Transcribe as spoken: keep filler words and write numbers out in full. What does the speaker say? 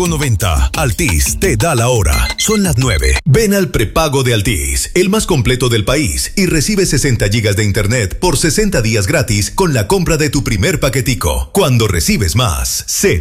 noventa. Altis te da la hora. Son las nueve. Ven al prepago de Altis, el más completo del país, y recibe sesenta gigas de internet por sesenta días gratis con la compra de tu primer paquetico. Cuando recibes más, se